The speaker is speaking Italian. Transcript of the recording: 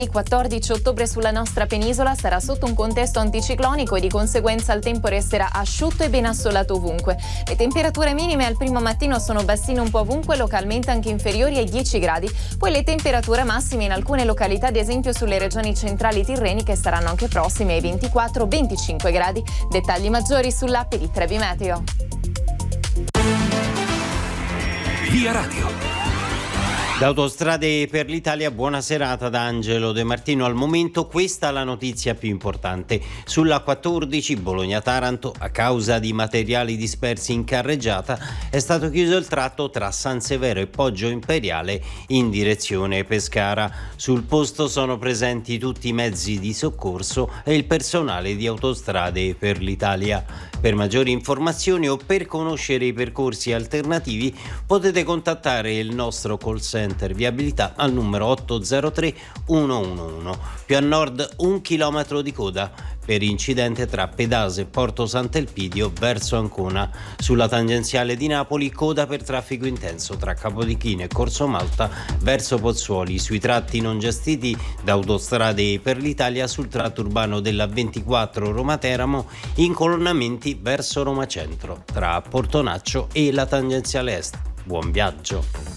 Il 14 ottobre sulla nostra penisola sarà sotto un contesto anticiclonico e di conseguenza il tempo resterà asciutto e ben assolato ovunque. Le temperature minime al primo mattino sono bassine un po' ovunque, localmente anche inferiori ai 10 gradi. Poi le temperature massime in alcune località, ad esempio sulle regioni centrali tirreniche, saranno anche prossime ai 24-25 gradi. Dettagli maggiori sull'app di Trebi Meteo. Via Radio. Da Autostrade per l'Italia, buona serata da Angelo De Martino. Al momento questa è la notizia più importante. Sulla 14 Bologna-Taranto, a causa di materiali dispersi in carreggiata, è stato chiuso il tratto tra San Severo e Poggio Imperiale in direzione Pescara. Sul posto sono presenti tutti i mezzi di soccorso e il personale di Autostrade per l'Italia. Per maggiori informazioni o per conoscere i percorsi alternativi potete contattare il nostro call center viabilità al numero 803 111. Più a nord 1 chilometro di coda per incidente tra Pedase e Porto Sant'Elpidio verso Ancona. Sulla tangenziale di Napoli coda per traffico intenso tra Capodichino e Corso Malta verso Pozzuoli. Sui tratti non gestiti da Autostrade per l'Italia, sul tratto urbano della 24 Roma-Teramo, incolonnamenti verso Roma Centro tra Portonaccio e la tangenziale est. Buon viaggio!